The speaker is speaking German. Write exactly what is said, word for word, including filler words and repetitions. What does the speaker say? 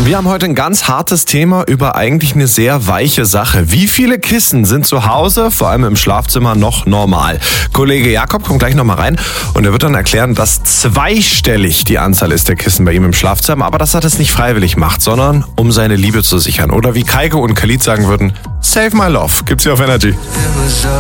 Wir haben heute ein ganz hartes Thema über eigentlich eine sehr weiche Sache. Wie viele Kissen sind zu Hause, vor allem im Schlafzimmer, noch normal? Kollege Jakob kommt gleich nochmal rein und er wird dann erklären, dass zweistellig die Anzahl ist der Kissen bei ihm im Schlafzimmer, aber dass er das nicht freiwillig macht, sondern um seine Liebe zu sichern. Oder wie Kaiko und Khalid sagen würden, Save my love. Gibt's hier auf Energy.